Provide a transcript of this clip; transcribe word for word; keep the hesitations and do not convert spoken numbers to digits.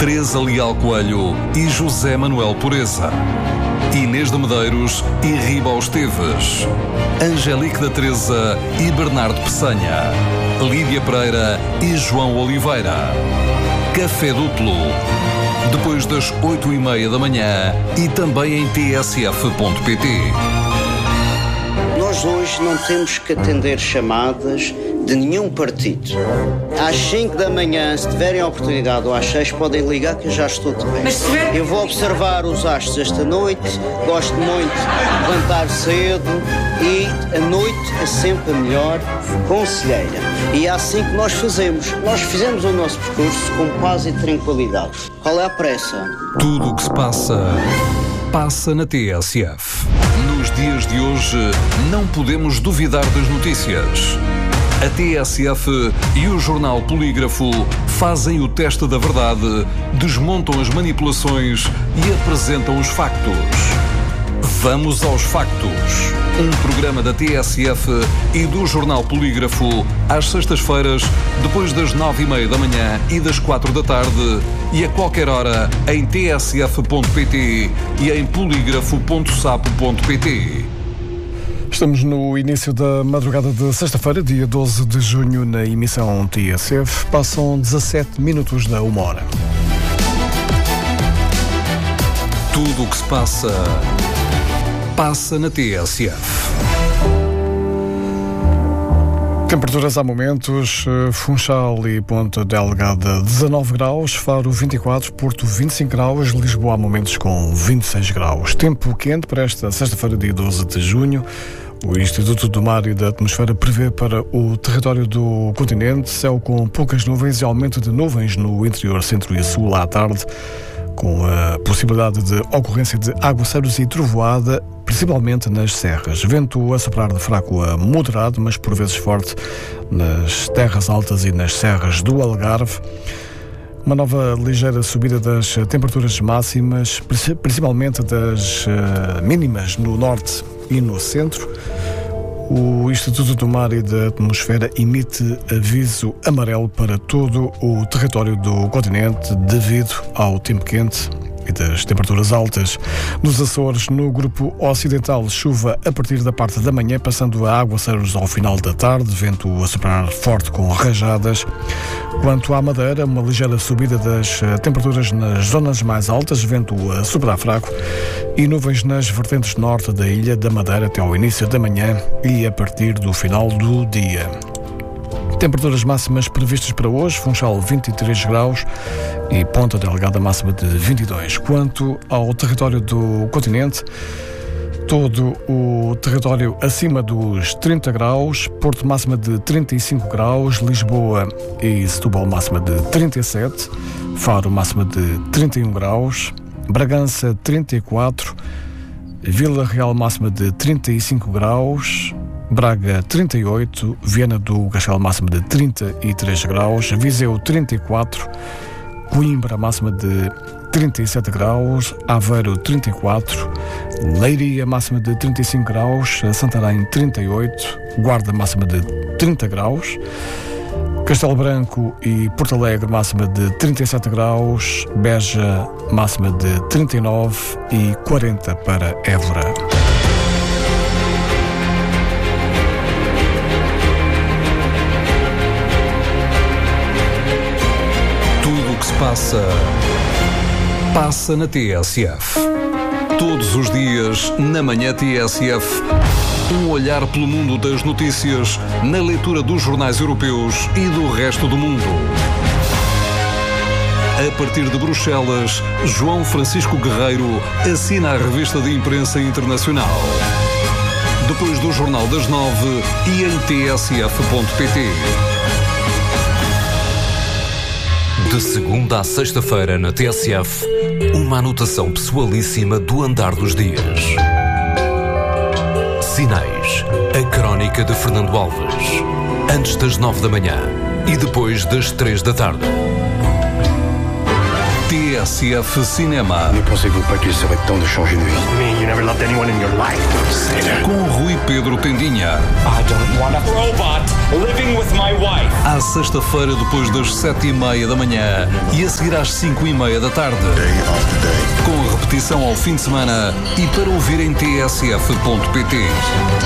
Teresa Leal Coelho e José Manuel Pureza. Inês de Medeiros e Ribal Esteves. Angelique da Teresa e Bernardo Peçanha. Lídia Pereira e João Oliveira. Café Duplo, depois das oito e meia da manhã e também em t s f ponto p t. Nós hoje não temos que atender chamadas de nenhum partido. Às cinco da manhã, se tiverem a oportunidade, ou às seis, podem ligar que eu já estou de bem. Eu vou observar os astros esta noite, gosto muito de levantar cedo e a noite é sempre a melhor conselheira. E é assim que nós fazemos. Nós fizemos o nosso percurso com paz e tranquilidade. Qual é a pressa? Tudo o que se passa, passa na T S F. Nos dias de hoje, não podemos duvidar das notícias. A T S F e o jornal Polígrafo fazem o teste da verdade, desmontam as manipulações e apresentam os factos. Vamos aos factos. Um programa da T S F e do jornal Polígrafo às sextas-feiras, depois das nove e meia da manhã e das quatro da tarde e a qualquer hora em t s f ponto p t e em polígrafo ponto sapo ponto p t. Estamos no início da madrugada de sexta-feira, dia doze de junho, na emissão T S F. Passam dezassete minutos da uma hora. Tudo o que se passa, passa na T S F. Temperaturas há momentos: Funchal e Ponta Delgada dezanove graus, Faro vinte e quatro, Porto vinte e cinco graus, Lisboa há momentos com vinte e seis graus. Tempo quente para esta sexta-feira, dia doze de junho. O Instituto do Mar e da Atmosfera prevê para o território do continente céu com poucas nuvens e aumento de nuvens no interior centro e sul à tarde, com a possibilidade de ocorrência de aguaceiros e trovoada, principalmente nas serras. Vento a soprar de fraco a moderado, mas por vezes forte, nas terras altas e nas serras do Algarve. Uma nova ligeira subida das temperaturas máximas, principalmente das uh, mínimas no norte e no centro. O Instituto do Mar e da Atmosfera emite aviso amarelo para todo o território do continente devido ao tempo quente e das temperaturas altas. Nos Açores, no grupo ocidental, chuva a partir da parte da manhã, passando a aguaceiros ao final da tarde, vento a soprar forte com rajadas. Quanto à Madeira, uma ligeira subida das temperaturas nas zonas mais altas, vento a soprar fraco e nuvens nas vertentes norte da ilha da Madeira até ao início da manhã e a partir do final do dia. Temperaturas máximas previstas para hoje: Funchal vinte e três graus e Ponta Delgada máxima de vinte e dois. Quanto ao território do continente, todo o território acima dos trinta graus, Porto máxima de trinta e cinco graus, Lisboa e Setúbal máxima de trinta e sete, Faro máxima de trinta e um graus, Bragança trinta e quatro, Vila Real máxima de trinta e cinco graus, Braga trinta e oito, Viana do Castelo máxima de trinta e três graus, Viseu trinta e quatro, Coimbra máxima de trinta e sete graus, Aveiro trinta e quatro, Leiria máxima de trinta e cinco graus, Santarém trinta e oito, Guarda máxima de trinta graus, Castelo Branco e Porto Alegre máxima de trinta e sete graus, Beja máxima de trinta e nove e quarenta para Évora. Passa, passa na T S F. Todos os dias, na manhã T S F, um olhar pelo mundo das notícias, na leitura dos jornais europeus e do resto do mundo. A partir de Bruxelas, João Francisco Guerreiro assina a revista de imprensa internacional. Depois do Jornal das Nove e em t s f ponto p t. De segunda a sexta-feira na T S F, uma anotação pessoalíssima do andar dos dias. Sinais, a crónica de Fernando Alves. Antes das nove da manhã e depois das três da tarde. T S F Cinema. Ne pensez-vous pas qu'il serait temps de changer de vie? Me, you never loved anyone in your life. Don't say that. Com Rui Pedro Tendinha. I don't want a robot living with my wife. À sexta-feira, depois das sete e meia da manhã e a seguir às cinco e meia da tarde. Day after day. Com repetição ao fim de semana e para ouvir em t s f ponto p t.